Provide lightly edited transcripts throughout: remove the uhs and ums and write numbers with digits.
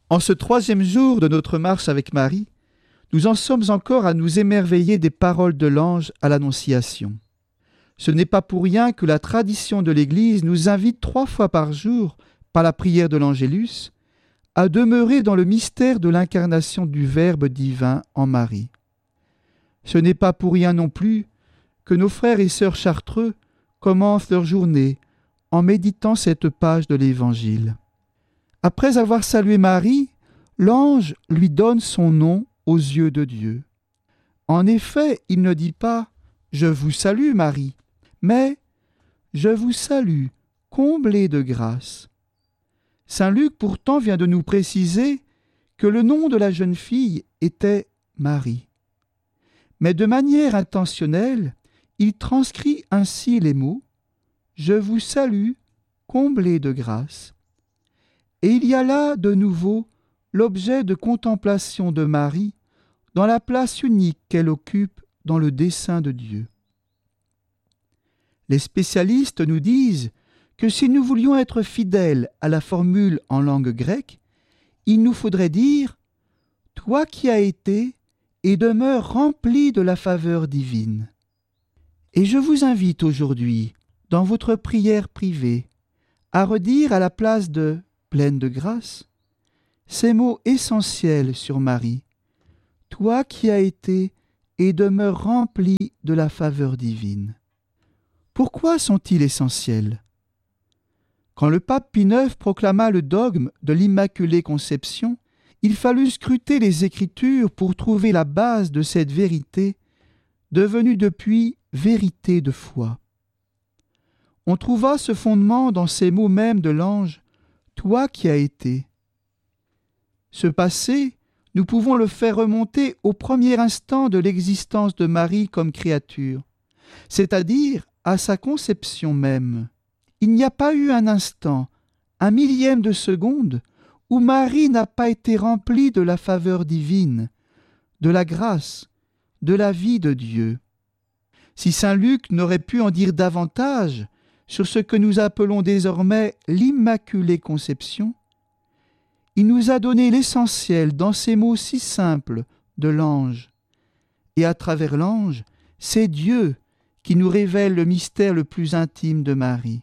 En ce 3e jour de notre marche avec Marie, nous en sommes encore à nous émerveiller des paroles de l'ange à l'Annonciation. Ce n'est pas pour rien que la tradition de l'Église nous invite 3 fois par jour, par la prière de l'Angélus, à demeurer dans le mystère de l'incarnation du Verbe divin en Marie. Ce n'est pas pour rien non plus que nos frères et sœurs chartreux commencent leur journée en méditant cette page de l'Évangile. Après avoir salué Marie, l'ange lui donne son nom aux yeux de Dieu. En effet, il ne dit pas « Je vous salue Marie », mais « Je vous salue, comblée de grâce ». Saint Luc pourtant vient de nous préciser que le nom de la jeune fille était Marie. Mais de manière intentionnelle, il transcrit ainsi les mots « Je vous salue, comblée de grâce ». Et il y a là de nouveau l'objet de contemplation de Marie dans la place unique qu'elle occupe dans le dessein de Dieu. Les spécialistes nous disent que si nous voulions être fidèles à la formule en langue grecque, il nous faudrait dire « Toi qui as été et demeures rempli de la faveur divine ». Et je vous invite aujourd'hui, dans votre prière privée, à redire à la place de « pleine de grâce » ces mots essentiels sur Marie. « Toi qui as été et demeures rempli de la faveur divine ». Pourquoi sont-ils essentiels ? Quand le pape Pie IX proclama le dogme de l'Immaculée Conception, il fallut scruter les Écritures pour trouver la base de cette vérité, devenue depuis vérité de foi. On trouva ce fondement dans ces mots mêmes de l'ange « Toi qui as été ». Ce passé, nous pouvons le faire remonter au premier instant de l'existence de Marie comme créature, c'est-à-dire à sa conception même. Il n'y a pas eu un instant, un millième de seconde, où Marie n'a pas été remplie de la faveur divine, de la grâce, de la vie de Dieu. Si saint Luc n'aurait pu en dire davantage sur ce que nous appelons désormais l'Immaculée Conception, il nous a donné l'essentiel dans ces mots si simples de l'ange. Et à travers l'ange, c'est Dieu qui nous révèle le mystère le plus intime de Marie.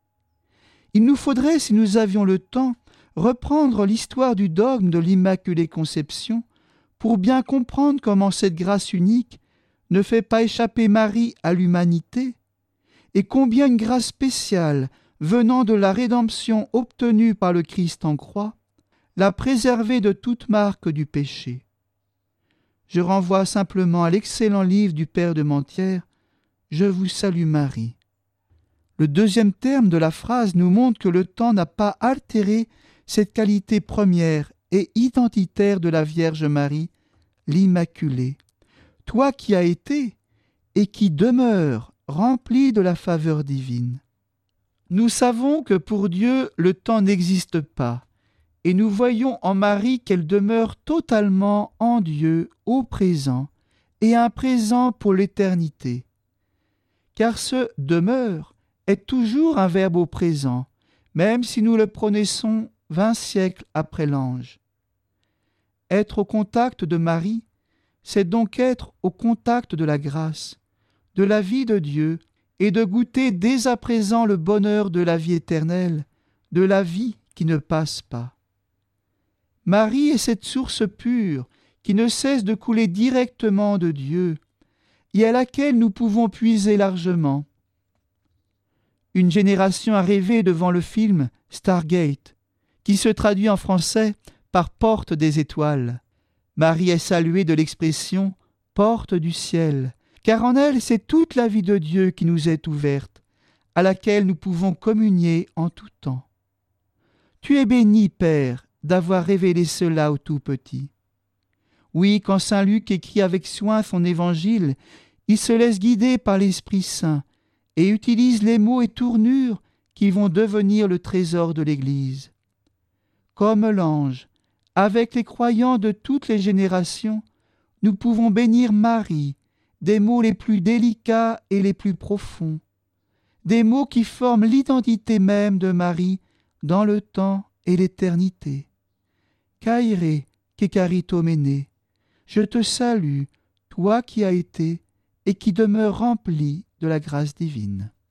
Il nous faudrait, si nous avions le temps, reprendre l'histoire du dogme de l'Immaculée Conception pour bien comprendre comment cette grâce unique ne fait pas échapper Marie à l'humanité et combien une grâce spéciale venant de la rédemption obtenue par le Christ en croix l'a préservée de toute marque du péché. Je renvoie simplement à l'excellent livre du Père de Mentière « Je vous salue Marie ». Le 2e terme de la phrase nous montre que le temps n'a pas altéré cette qualité première et identitaire de la Vierge Marie, l'Immaculée. Toi qui as été et qui demeures rempli de la faveur divine. Nous savons que pour Dieu, le temps n'existe pas, et nous voyons en Marie qu'elle demeure totalement en Dieu au présent et un présent pour l'éternité. Car ce « demeure » est toujours un verbe au présent, même si nous le prononçons 20 siècles après l'ange. Être au contact de Marie, c'est donc être au contact de la grâce, de la vie de Dieu, et de goûter dès à présent le bonheur de la vie éternelle, de la vie qui ne passe pas. Marie est cette source pure qui ne cesse de couler directement de Dieu et à laquelle nous pouvons puiser largement. Une génération a rêvé devant le film Stargate, qui se traduit en français par Porte des étoiles. Marie est saluée de l'expression Porte du ciel, car en elle c'est toute la vie de Dieu qui nous est ouverte, à laquelle nous pouvons communier en tout temps. Tu es béni, Père, d'avoir révélé cela au tout petit. Oui, quand saint Luc écrit avec soin son évangile, il se laisse guider par l'Esprit Saint et utilise les mots et tournures qui vont devenir le trésor de l'Église. Comme l'ange, avec les croyants de toutes les générations, nous pouvons bénir Marie des mots les plus délicats et les plus profonds, des mots qui forment l'identité même de Marie dans le temps et l'éternité. Kaire, Kekaritomene, je te salue, toi qui as été et qui demeures rempli de la grâce divine.